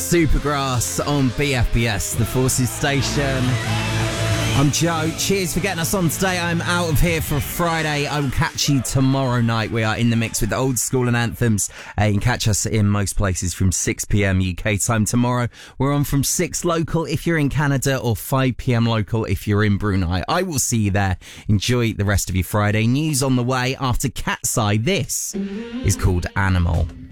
Supergrass on BFBS, the Forces station. I'm Joe. Cheers for getting us on today. I'm out of here for Friday. I will catch you tomorrow night. We are in the mix with old school and anthems. You can catch us in most places from 6 p.m. UK time tomorrow. We're on from 6 local if you're in Canada, or 5 p.m. local if you're in Brunei. I will see you there. Enjoy the rest of your Friday. News on the way after Cat's Eye. This is called Animal.